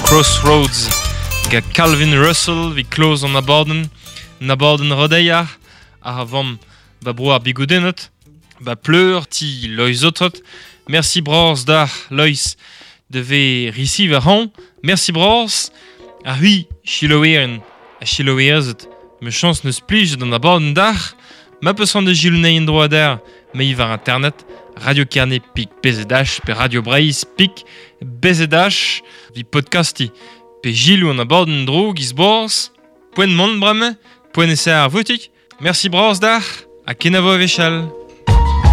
Crossroads ga Calvin Russell vi close an abaden rodeia a vam ba broa bigoudennet ba pleur ti Lois otrot. Merci bros da Lois de ve receive han. Merci bros a hui chiloeren a chiloerzet me chance neus plij d'an abaden dar ma peusant de gilneien droader me i var internet Radio Kernet pik BZH pe Radio Breizh pik BZH vi podcasti pe Gilou an abaden dro giz bors poen mont brame poen ese ar votik. Merci bros dar a kenavo a vechal.